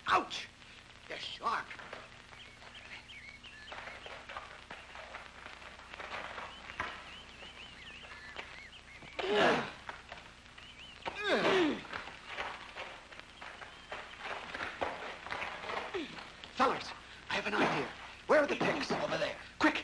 Ouch! They're sharp. Fellas, I have an idea. Where are the picks? Over there. Quick,